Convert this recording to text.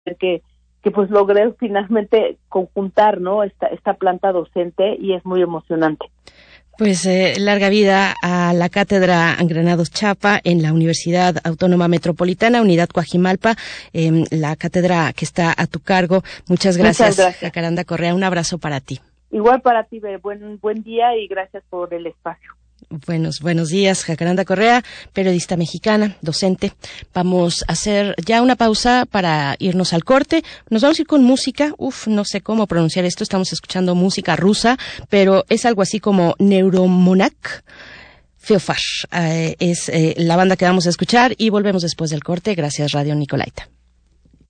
que pues logré finalmente conjuntar, ¿no? Esta planta docente, y es muy emocionante. Pues larga vida a la Cátedra Granados Chapa en la Universidad Autónoma Metropolitana, Unidad Coajimalpa, la cátedra que está a tu cargo. Muchas gracias. Jacaranda Correa, un abrazo para ti. Igual para ti, buen día y gracias por el espacio. Buenos días, Jacaranda Correa, periodista mexicana, docente. Vamos a hacer ya una pausa para irnos al corte. Nos vamos a ir con música. No sé cómo pronunciar esto. Estamos escuchando música rusa, pero es algo así como Neuromonak. Feofash es la banda que vamos a escuchar y volvemos después del corte. Gracias, Radio Nicolaita.